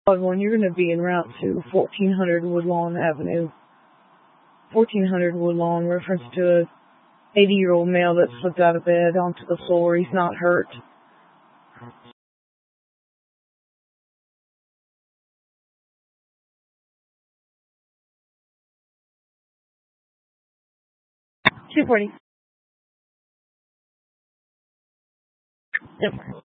One, you're going to be en route to 1400 Woodlawn Avenue. 1400 Woodlawn, reference to a 80-year-old male that slipped out of bed onto the floor. He's not hurt. 240. Yep.